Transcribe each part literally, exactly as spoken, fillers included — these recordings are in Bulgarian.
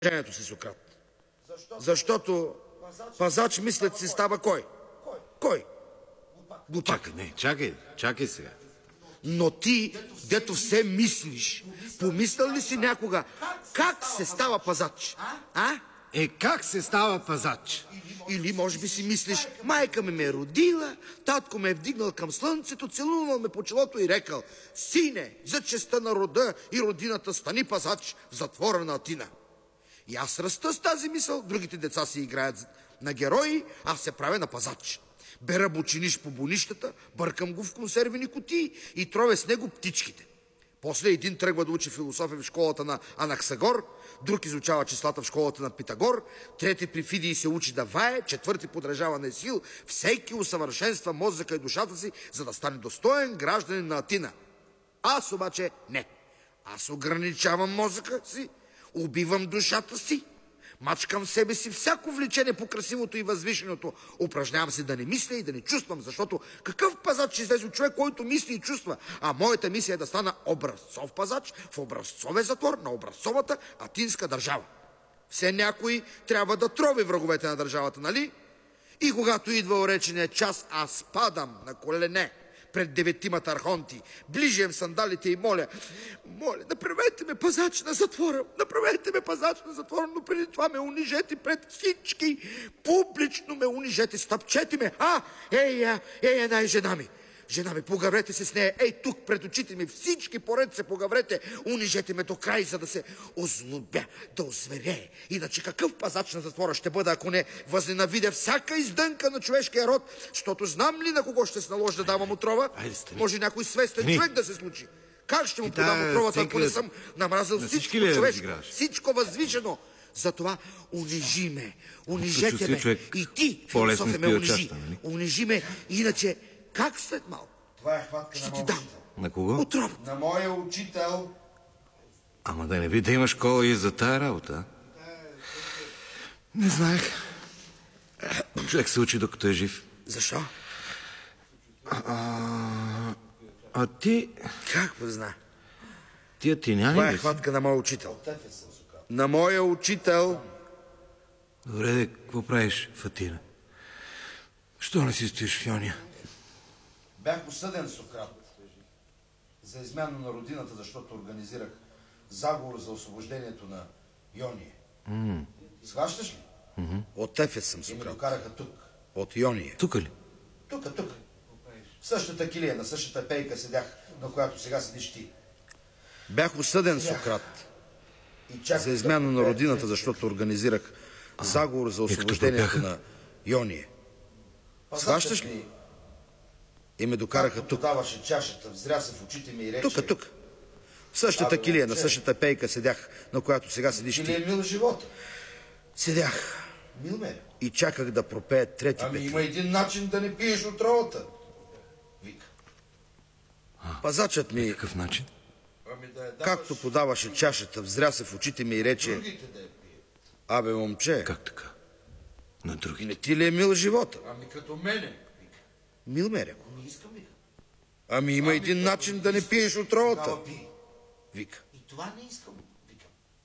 Женето си, Сократ. Защото пазач, мислят си, става кой? Кой? Глупак. Чакай, не, чакай, чакай сега. Но ти, дето все мислиш, помислял ли си някога как се става пазач? А? Е, как се става пазач? Или може би си мислиш, майка ми ме е родила, татко ме е вдигнал към слънцето, целунал ме по челото и рекал: сине, за честа на рода и родината стани пазач в затвора на Атина. И аз раста с тази мисъл, другите деца си играят на герои, аз се правя на пазач. Бера бучиниш по бунищата, бъркам го в консервени кутии и тровя с него птичките. После един тръгва да учи философия в школата на Анаксагор, друг изучава числата в школата на Питагор, трети при Фидии се учи да вае, четвърти подражава на Есил, всеки усъвършенства мозъка и душата си, за да стане достоен гражданин на Атина. Аз обаче не. Аз ограничавам мозъка си, убивам душата си, мачкам в себе си всяко влечение по красивото и възвишеното, упражнявам се да не мисля и да не чувствам, защото какъв пазач ще излезе от човек, който мисли и чувства? А моята мисия е да стана образцов пазач в образцовия затвор на образцовата атинска държава. Все някой трябва да трови враговете на държавата, нали? И когато идва уречения час, аз падам на колене пред деветимата архонти, ближем сандалите и моля: моля, направете ме пазач на затвора, направете ме пазач на затвора, но преди това ме унижете пред всички, публично ме унижете, стъпчете ме. А, ей, ей, ей, една е жена ми. Жена ми, погаврете се с нея, ей тук пред очите ми, всички поред се погаврете, унижете ме до край, за да се озлобя, да озверее. Иначе какъв пазач на затвора ще бъда, ако не възненавидя всяка издънка на човешкия род, защото знам ли на кого ще се наложи да давам отрова? Може някой свестен не. човек да се случи. Как ще му подам отровата, ако не съм намразил всичко човешко, всичко възвишено? Затова унижи ме, унижете ме. И ти, философе, ме унижи. Унижи ме, иначе как след малко? Това е хватка ще на ти моя дам учител. На кого? отрова. На моя учител. Ама да не би да има школа и за тая работа. Не знаех. Човек се учи докато е жив. Защо? А, а, а ти... Как позна? Ти атиняни Това е ли си? хватка на моя учител. На моя учител. Добре, де, какво правиш в Атина? Що не си стоиш в Йония? Бях осъден, Сократ, за измяна на родината, защото организирах заговор за освобождението на Йония. Mm. Схващаш ли? Mm-hmm. От Ефес съм, И ме Сократ. докараха тук. От Йония. Тук ли? Тук, тук. В същата килия, на същата пейка седях, на която сега седиш ти. Бях осъден, Сократ, И чаках за измяна да на родината, защото организирах заговор за освобождението на Йония. Схващаш ли? И ме докараха Както тук. подаваше чашата, взря се в очите ми и рече: Тук, тук. В същата Абе, килия, на момче. същата пейка седях, на която сега седиш Ти ли е ти. мил живота? Седях Мил ме. и чаках да пропее трети Ами пет. има един начин да не пиеш отровата. Вика. Пазачът ми, Какъв начин? Ами да я даваш както подаваше чашата, взря се в очите ми и рече: другите да я пият. абе, момче, Как така? На други. не ти ли е мил живота? Ами като мене. Вика. Мил ме, реко. Не искам, вика. Ами има Ами, един като начин не да не искам, пиеш отровата. Тогава пий. Вика. И това не искам, вика.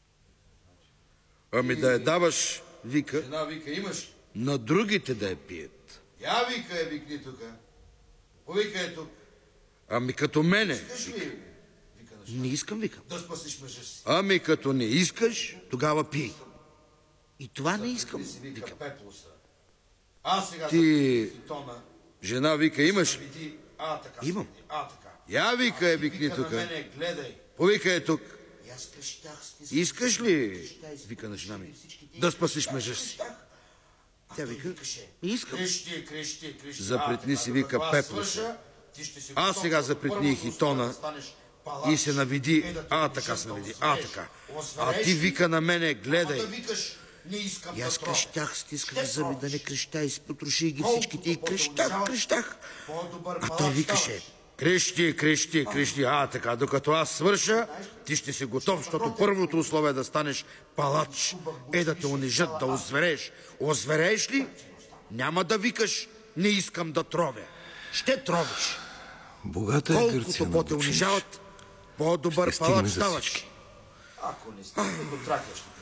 Ами да я даваш, вика, Жена вика: имаш. на другите да я пият. Я вика, я викни тука. Повика е тук. Ами като мене. Искаш ли? Вика на жена. Не искам, вика. Да спасиш мъжа си. Ами като не искаш, тогава пий. И това не искам, Ти си вика вика. Пеплоса. А сега Ти- за тона. Жена вика: имаш. Види, а така. Имам. седи, А така. Я вика, е, викни Вика на тук. мене: гледай. Повика е тук. И аз крещях, стисках. Искаш ли, крещях, изпитах вика на жена ми, всички тия- да спасиш Аз мъжа си? крещях. А Тя той вика: викаше: искам. Крещи, крещи, крещи. Запретни А, си, така, вика, докато аз Пеплоса. свърша, ти ще си Аз готов, сега за запретних първото и тона условие да станеш палач. И се навиди, Е, да те а унижат, така се да навиди, а озверееш. така. А Озверееш ти ли? вика на мене: Ама гледай. да викаш: не искам И да аз тровя. крещях, стисках Ще зъби да не тровиш. крещя, изпотроших ги Колкото всичките и по-те крещах, унижават, крещах. по-добър А палач той викаше: ставаш. крещи, крещи, крещи, а така, докато аз свърша, ти ще си готов, защото първото условие да станеш палач е да те унижат, да озверееш. Озверееш ли? Няма да викаш: не искам да тровя. Ще тровиш. Богата е Колкото Гърция на по-те обучение. унижават, по-добър Ще стигне палач за ставаш. всички. Ако не стигне до Тракия, ще